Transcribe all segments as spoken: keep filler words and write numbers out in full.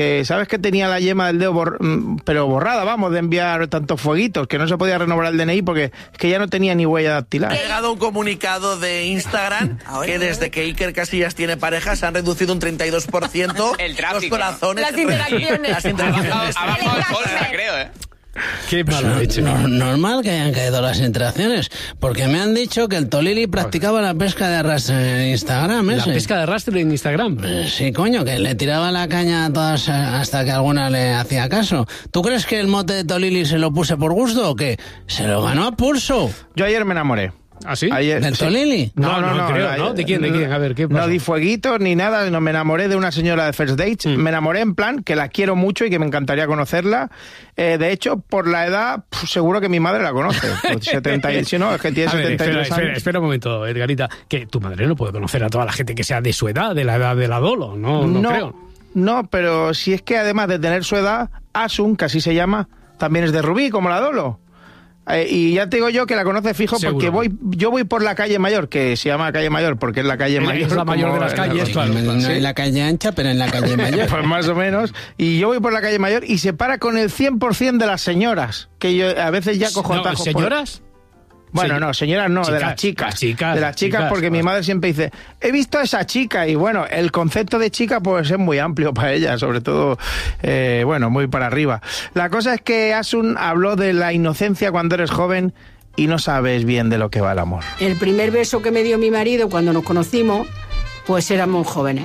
Eh, ¿Sabes que tenía la yema del dedo, bor pero borrada, vamos, de enviar tantos fueguitos, que no se podía renovar el D N I porque es que ya no tenía ni huella dactilar? Ha llegado un comunicado de Instagram que desde que Iker Casillas tiene pareja se han reducido un treinta y dos por ciento el tráfico, los corazones. Las interacciones. Las interacciones. Ha bajado el polvo, creo, ¿eh? Qué malo hecho. No, normal que hayan caído las interacciones, porque me han dicho que el Tolili practicaba la pesca de arrastre en Instagram, ¿ese? La pesca de arrastre en Instagram. Eh, sí, coño, que le tiraba la caña a todas hasta que alguna le hacía caso. ¿Tú crees que el mote de Tolili se lo puse por gusto o qué? Se lo ganó a pulso. Yo ayer me enamoré. ¿Ah, sí? Ayer, ¿Del sí. Tolili? No, no, no, creo, la- ¿no? ¿De quién, de quién? A ver, ¿qué pasó? No di fueguitos ni nada, no, me enamoré de una señora de First Dates. Mm. Me enamoré en plan que la quiero mucho y que me encantaría conocerla. Eh, de hecho, por la edad, pf, seguro que mi madre la conoce. Pues setenta y, si no, es que tiene A ver, setenta y espera, tres espera, años. espera un momento, Edgarita, que tu madre no puede conocer a toda la gente que sea de su edad, de la edad de la Dolo, no, no, creo. no, pero si es que además de tener su edad, Asun, que así se llama, también es de Rubí, como la Dolo. Eh, y ya te digo yo que la conoce fijo. Seguro. Porque voy, yo voy por la calle Mayor, que se llama calle Mayor porque es la calle Es la- mayor. es la mayor como de las en la- calles, claro. No Sí. en la calle ancha, pero en la calle mayor. Pues más o menos. Y yo voy por la calle Mayor y se para con el cien por ciento de las señoras, que yo a veces ya cojo No, atajos por- ¿señoras? Bueno, Sí. no, señoras no, de Chicas, las chicas. las chicas, de las chicas, chicas, porque mi pues. madre siempre dice, he visto a esa chica, y bueno, el concepto de chica pues es muy amplio para ella, sobre todo, eh, bueno, muy para arriba. La cosa es que Asun habló de la inocencia cuando eres joven y no sabes bien de lo que va el amor. El primer beso que me dio mi marido cuando nos conocimos, pues éramos jóvenes.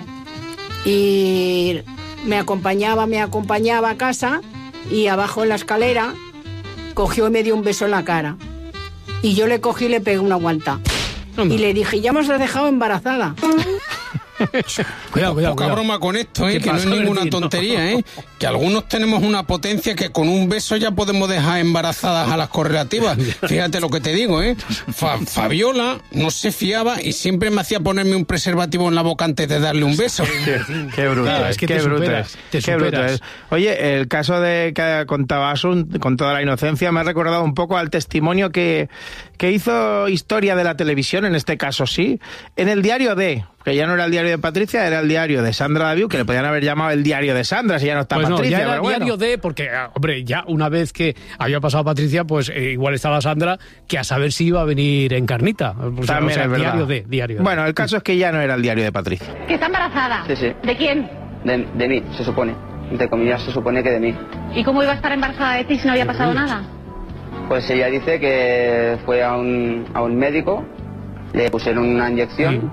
Y me acompañaba, me acompañaba a casa y abajo en la escalera cogió y me dio un beso en la cara. Y yo le cogí y le pegué una guanta. Anda. Y le dije, ya me has dejado embarazada. Cuidado, cuidado, Poca cuidado. broma con esto, ¿eh? ¿Qué Que no es pasa, ninguna Bertín? tontería, ¿eh? Que algunos tenemos una potencia que con un beso ya podemos dejar embarazadas a las correlativas. Fíjate lo que te digo, ¿eh? Fa- Fabiola no se fiaba y siempre me hacía ponerme un preservativo en la boca antes de darle un beso. Qué bruto, Claro, es, es que qué te bruto superas, es, te qué bruto superas. es. Oye, el caso de que contaba Asun, con toda la inocencia, me ha recordado un poco al testimonio que, que hizo historia de la televisión, en este caso sí, en el diario de, que ya no era el diario de Patricia, era el diario de Sandra Daviu, que le podían haber llamado el diario de Sandra, si ya no está Pues no, Patricia. ya era pero bueno. diario de, porque, ah, hombre, ya una vez que había pasado Patricia, pues eh, igual estaba Sandra, que a saber si iba a venir Encarnita. O sea, También o sea, es verdad. diario de, diario de. Bueno, el caso es que ya no era el diario de Patricia. ¿Que está embarazada? Sí, sí. ¿De quién? De, de mí, se supone. Entre comillas, se supone que de mí. ¿Y cómo iba a estar embarazada de ti si no había pasado nada? Pues ella dice que fue a un, a un médico, le pusieron una inyección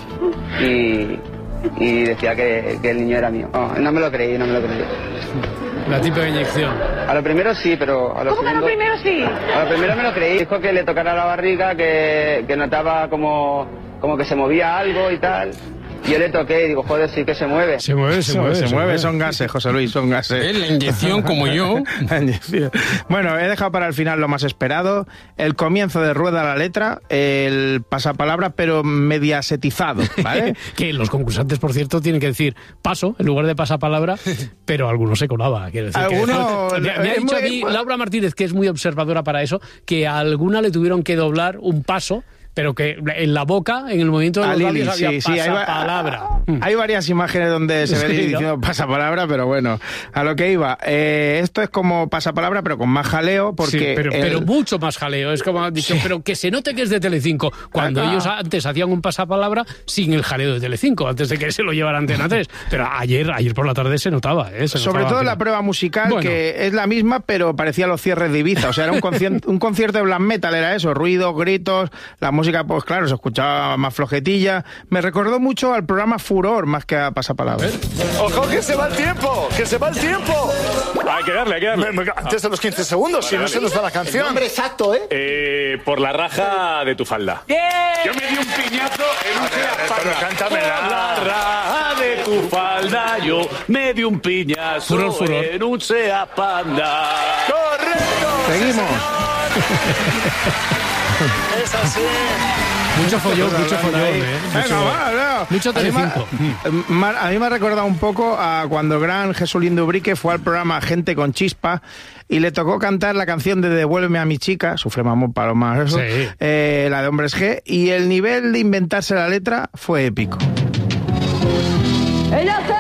y, y decía que, que el niño era mío. No, no me lo creí, no me lo creí. La típica inyección. A lo primero sí, pero a lo ¿Cómo que a lo segundo- primero sí? A lo primero me lo creí. Dijo que le tocara la barriga, que, que notaba como, como que se movía algo y tal. Yo le toqué y digo, joder, sí que se mueve. Se mueve, se, mueve. se mueve, son gases, José Luis, son gases. ¿Eh? La inyección, como yo. La inyección. Bueno, he dejado para el final lo más esperado, el comienzo de Rueda la Letra, el pasapalabra, pero mediasetizado, ¿vale? Que los concursantes, por cierto, tienen que decir paso en lugar de pasapalabra, pero algunos se colaba. Quiero decir que- Algunos- me, me ha es dicho muy- a mí Laura Martínez, que es muy observadora para eso, que a alguna le tuvieron que doblar un paso, pero que en la boca, en el movimiento de los A Lili, labios, había sí, sí, hay va- pasapalabra. Hay varias imágenes donde se ve Sí, ¿no? diciendo pasapalabra, pero bueno, a lo que iba. Eh, esto es como pasapalabra, pero con más jaleo, porque... Sí, pero, el- pero mucho más jaleo. Es como han dicho, pero que se note que es de Telecinco. Cuando Ah, ah. ellos antes hacían un pasapalabra sin el jaleo de Telecinco, antes de que se lo llevara Antena tres. Pero ayer, ayer por la tarde se notaba, ¿eh? Se Sobre notaba todo que- la prueba musical, Bueno. que es la misma, pero parecía los cierres de Ibiza. O sea, era un, concierto, un concierto de black metal, era eso, ruidos, gritos, la música, pues claro, se escuchaba más flojetilla. Me recordó mucho al programa Furor, más que a Pasapalabra. ¡Ojo, que se va el tiempo! ¡Que se va el tiempo! Hay que darle, hay que darle. Me- me- Antes de los quince segundos, si no se nos va la canción. Nombre exacto, ¿eh? Eh, por la raja de tu falda. Yo me di un piñazo en un Seat pero Panda. cántamela. Por la raja de tu falda yo me di un piñazo Furor, furor. en un Seat Panda. ¡Correcto! Seguimos. Es así. Mucho follón, mucho follón, Ahí. ¿eh? Venga, Mucho, va, va. mucho A mí me ha- Telecinco. ma- A mí me ha recordado un poco a cuando el gran Jesulín Dubrique fue al programa Gente con Chispa y le tocó cantar la canción de Devuélveme a mi chica, Sufre Mamón Paloma, eso, Sí. eh, la de Hombres G, y el nivel de inventarse la letra fue épico. Ella se